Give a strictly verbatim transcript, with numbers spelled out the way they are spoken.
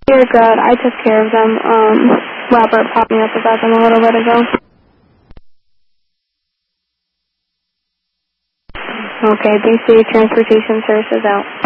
You're good. I took care of them. Um, Robert popped me up about them a little bit ago. Okay, B C Transportation Services out.